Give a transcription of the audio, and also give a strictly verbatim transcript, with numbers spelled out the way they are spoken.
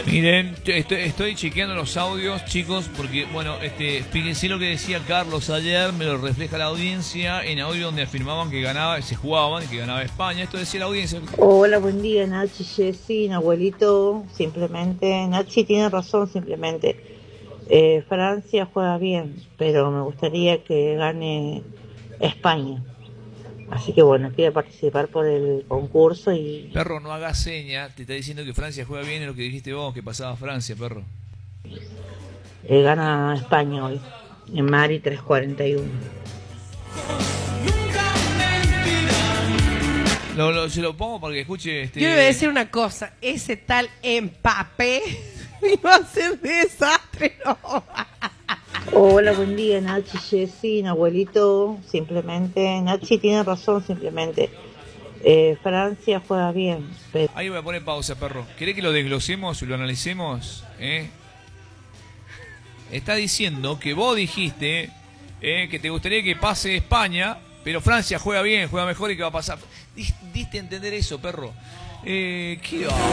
Miren, estoy, estoy chequeando los audios, chicos, porque, bueno, este, fíjense lo que decía Carlos ayer, me lo refleja la audiencia, en audio donde afirmaban que ganaba, se jugaban y que ganaba España. Esto decía la audiencia. Hola, buen día, Nachi, Jessy, abuelito, simplemente, Nachi tiene razón, simplemente. Eh, Francia juega bien, pero me gustaría que gane España. Así que bueno, quiero participar por el concurso y... Perro, no hagas seña, te está diciendo que Francia juega bien, es lo que dijiste vos, que pasaba Francia, perro. Eh, gana España hoy, en Mari tres cuarenta y uno. Lo, lo, se lo pongo para que escuche este... Yo le voy a decir una cosa, ese tal Mbappé iba a ser desastre, no. Hola, buen día, Nachi, Jessy, abuelito, simplemente, Nachi tiene razón, simplemente. Eh, Francia juega bien, pero... Ahí voy a poner pausa, perro. ¿Querés que lo desglosemos y lo analicemos? ¿Eh? Está diciendo que vos dijiste eh, que te gustaría que pase España, pero Francia juega bien, juega mejor y que va a pasar. Diste a entender eso, perro. Eh, ¿Qué va?